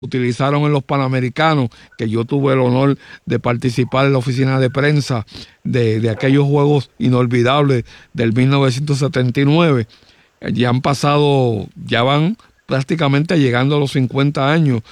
utilizaron en los Panamericanos, que yo tuve el honor de participar en la oficina de prensa de aquellos Juegos inolvidables del 1979. Ya van prácticamente llegando a los 50 años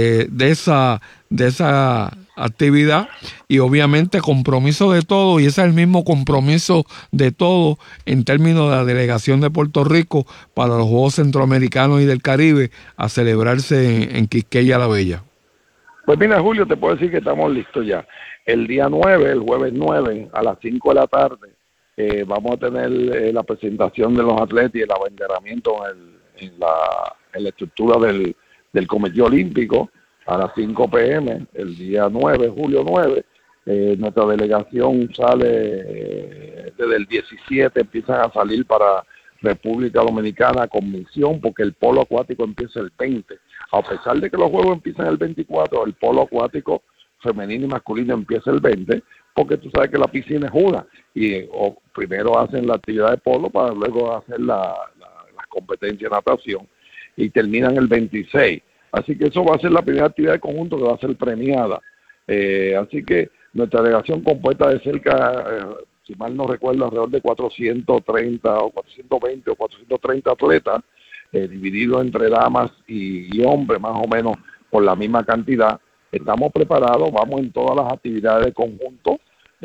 de esa actividad, y obviamente compromiso de todo, y ese es el mismo compromiso de todo en términos de la delegación de Puerto Rico para los Juegos Centroamericanos y del Caribe a celebrarse en Quisqueya la Bella. Pues mira, Julio, te puedo decir que estamos listos ya. El día 9, el jueves 9, a las 5 de la tarde, vamos a tener la presentación de los atletas y el abanderamiento en la estructura del Comité Olímpico a las 5 p.m. el día 9, julio 9. Nuestra delegación sale desde el 17, empiezan a salir para República Dominicana con misión, porque el polo acuático empieza el 20. A pesar de que los juegos empiezan el 24, el polo acuático femenino y masculino empieza el 20, porque tú sabes que la piscina es una, y primero hacen la actividad de polo para luego hacer las competencias de natación, y terminan el 26. Así que eso va a ser la primera actividad de conjunto que va a ser premiada. Así que nuestra delegación, compuesta de cerca, si mal no recuerdo, alrededor de 430 o 420 o 430 atletas, divididos entre damas y hombres, más o menos por la misma cantidad. Estamos preparados, vamos en todas las actividades de conjunto,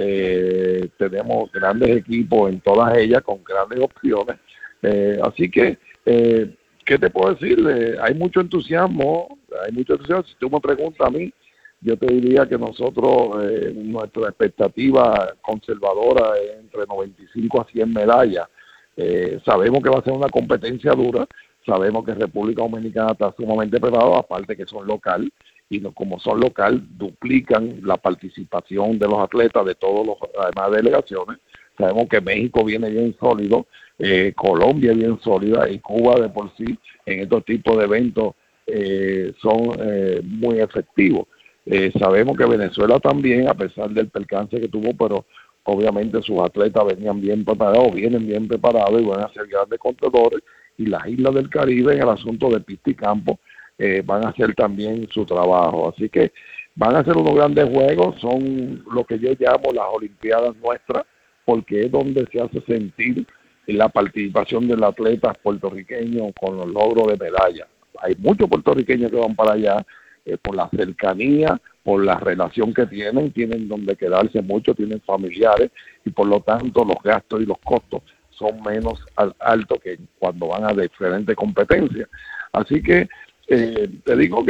tenemos grandes equipos en todas ellas, con grandes opciones. Así que, ¿qué te puedo decir? Hay mucho entusiasmo. Si tú me preguntas a mí, yo te diría que nosotros, nuestra expectativa conservadora es entre 95 a 100 medallas. Sabemos que va a ser una competencia dura, sabemos que República Dominicana está sumamente preparada, aparte que son local, y como son local, duplican la participación de los atletas de todas las demás delegaciones. Sabemos que México viene bien sólido, Colombia bien sólida, y Cuba de por sí en estos tipos de eventos son muy efectivos. Sabemos que Venezuela también, a pesar del percance que tuvo, pero obviamente sus atletas vienen bien preparados y van a ser grandes competidores, y las islas del Caribe en el asunto de pista y campo van a hacer también su trabajo. Así que van a ser unos grandes juegos, son lo que yo llamo las Olimpiadas nuestras, porque es donde se hace sentir la participación del atleta puertorriqueño con los logros de medalla. Hay muchos puertorriqueños que van para allá por la cercanía, por la relación que tienen donde quedarse mucho, tienen familiares, y por lo tanto los gastos y los costos son menos altos que cuando van a diferentes competencias. Así que te digo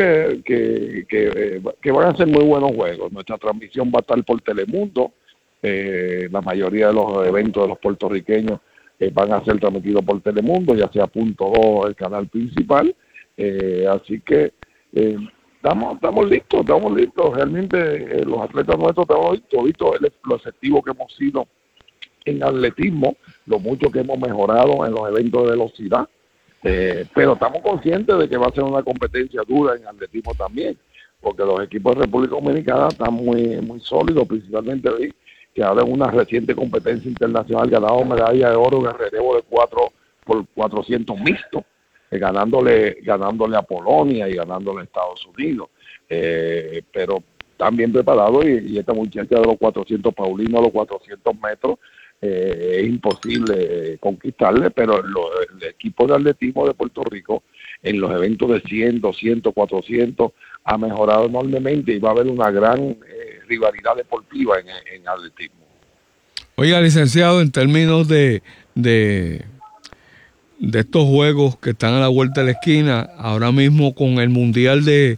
que van a ser muy buenos juegos. Nuestra transmisión va a estar por Telemundo. La mayoría de los eventos de los puertorriqueños van a ser transmitidos por Telemundo, ya sea Punto 2, el canal principal. Así que estamos listos. Realmente los atletas nuestros estamos visto lo efectivo que hemos sido en atletismo, lo mucho que hemos mejorado en los eventos de velocidad, pero estamos conscientes de que va a ser una competencia dura en atletismo también, porque los equipos de República Dominicana están muy sólidos, principalmente hoy, que ahora en una reciente competencia internacional ganado medalla de oro en el relevo de 4x400 mixto, ganándole a Polonia y ganándole a Estados Unidos, pero están bien preparados, y esta muchacha de los 400 paulinos a los 400 metros es imposible conquistarle, pero el equipo de atletismo de Puerto Rico en los eventos de 100, 200, 400 ha mejorado enormemente, y va a haber una gran rivalidad deportiva en atletismo. Oiga, licenciado, en términos de estos juegos que están a la vuelta de la esquina, ahora mismo con el Mundial de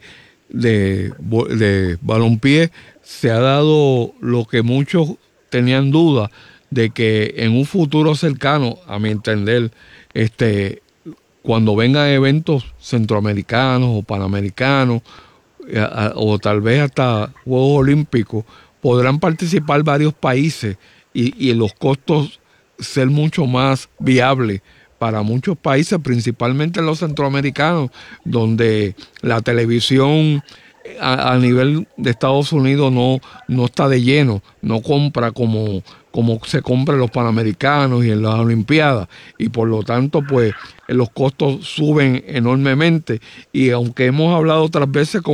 balompié, se ha dado lo que muchos tenían duda de que en un futuro cercano, a mi entender, cuando vengan eventos centroamericanos o panamericanos, o tal vez hasta Juegos Olímpicos, podrán participar varios países, y los costos ser mucho más viables para muchos países, principalmente los centroamericanos, donde la televisión a nivel de Estados Unidos no está de lleno, no compra como se compra en los Panamericanos y en las Olimpiadas, y por lo tanto pues los costos suben enormemente. Y aunque hemos hablado otras veces con